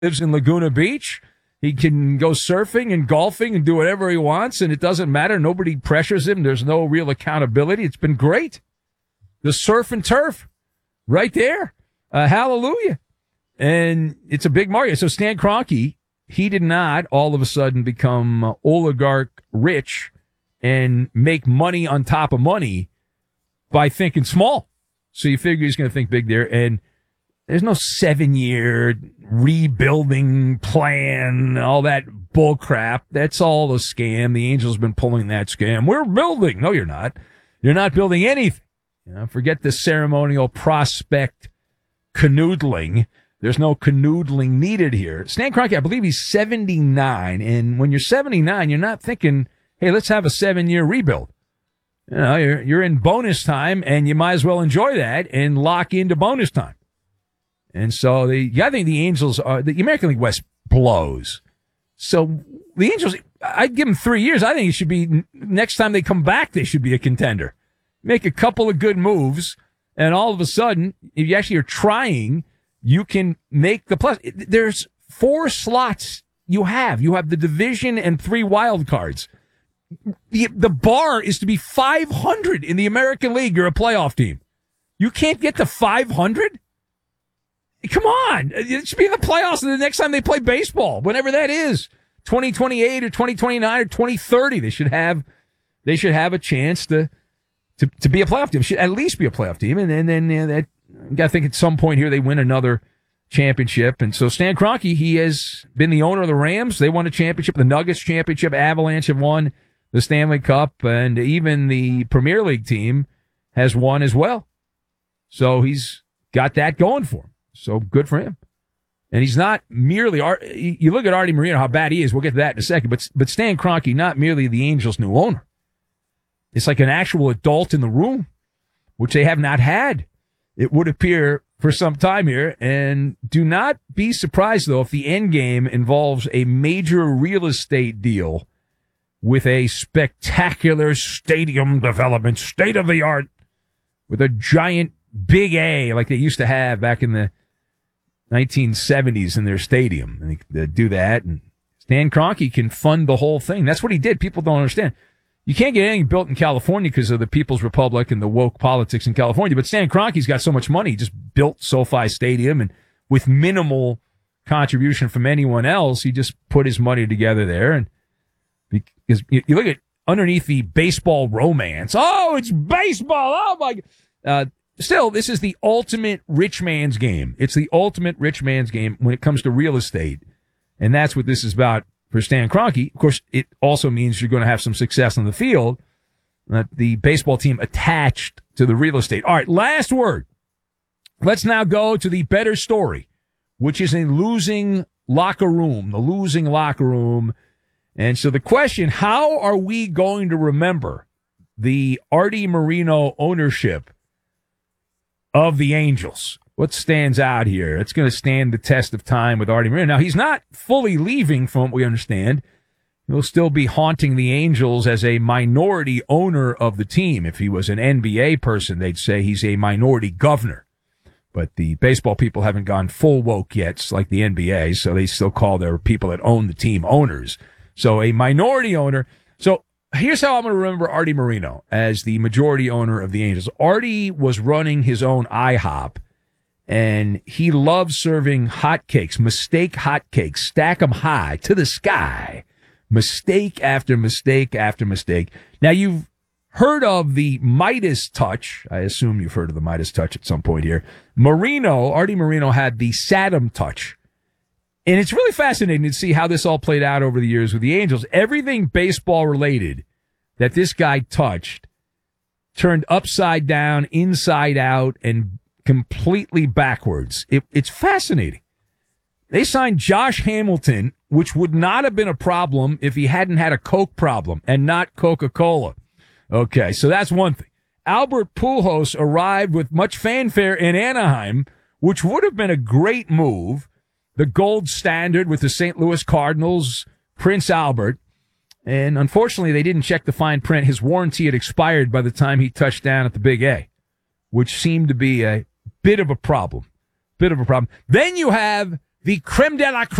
lives in Laguna Beach. He can go surfing and golfing and do whatever he wants, and it doesn't matter. Nobody pressures him. There's no real accountability. It's been great. The surf and turf right there. Hallelujah. And it's a big market. So Stan Kroenke, he did not all of a sudden become oligarch rich and make money on top of money by thinking small. So you figure he's going to think big there. And there's no 7-year rebuilding plan, all that bull crap. That's all a scam. The Angels have been pulling that scam. We're building. No, you're not. You're not building anything. Forget the ceremonial prospect canoodling. There's no canoodling needed here. Stan Kroenke, I believe he's 79. And when you're 79, you're not thinking, hey, let's have a 7-year rebuild. You're in bonus time, and you might as well enjoy that and lock into bonus time. And so I think the Angels the American League West blows. So the Angels, I'd give them 3 years. I think it should be, next time they come back, they should be a contender. Make a couple of good moves, and all of a sudden, if you actually are trying, you can make the plus. There's 4 slots you have. You have the division and 3 wild cards. The bar is to be 500 in the American League. You're a playoff team. You can't get to 500? Come on. It should be in the playoffs the next time they play baseball, whenever that is. 2028 or 2029 or 2030. They should have a chance to be a playoff team. Should at least be a playoff team. And then that, you got to think at some point here they win another championship. And so Stan Kroenke, he has been the owner of the Rams. They won a championship, the Nuggets championship. Avalanche have won the Stanley Cup, and even the Premier League team has won as well. So he's got that going for him. So good for him. And he's not merely, you look at Artie Moreno, how bad he is. We'll get to that in a second. But Stan Kroenke, not merely the Angels' new owner. It's like an actual adult in the room, which they have not had, it would appear, for some time here. And do not be surprised, though, if the end game involves a major real estate deal with a spectacular stadium development, state-of-the-art, with a giant big A like they used to have back in the 1970s in their stadium. And they do that, and Stan Kroenke can fund the whole thing. That's what he did. People don't understand. You can't get anything built in California because of the People's Republic and the woke politics in California, but Stan Kroenke's got so much money. He just built SoFi Stadium, and with minimal contribution from anyone else, he just put his money together there. And because you look at underneath the baseball romance. Oh, it's baseball. Oh, my God. Still, this is the ultimate rich man's game. It's the ultimate rich man's game when it comes to real estate. And that's what this is about for Stan Kroenke. Of course, it also means you're going to have some success on the field. The baseball team attached to the real estate. All right, last word. Let's now go to the better story, which is a losing locker room, the losing locker room. And so the question, how are we going to remember the Artie Moreno ownership of the Angels? What stands out here? It's going to stand the test of time with Artie Moreno. Now, he's not fully leaving, from what we understand. He'll still be haunting the Angels as a minority owner of the team. If he was an NBA person, they'd say he's a minority governor. But the baseball people haven't gone full woke yet, it's like the NBA, so they still call their people that own the team owners. So a minority owner. So here's how I'm going to remember Artie Moreno as the majority owner of the Angels. Artie was running his own IHOP, and he loved serving hotcakes, mistake hotcakes, stack them high to the sky, mistake after mistake after mistake. Now, you've heard of the Midas touch. I assume you've heard of the Midas touch at some point here. Artie Moreno had the Saddam touch. And it's really fascinating to see how this all played out over the years with the Angels. Everything baseball related that this guy touched turned upside down, inside out, and completely backwards. It's fascinating. They signed Josh Hamilton, which would not have been a problem if he hadn't had a Coke problem and not Coca-Cola. Okay, so that's one thing. Albert Pujols arrived with much fanfare in Anaheim, which would have been a great move. The gold standard with the St. Louis Cardinals, Prince Albert. And unfortunately, they didn't check the fine print. His warranty had expired by the time he touched down at the Big A, which seemed to be a bit of a problem. Then you have the creme de la creme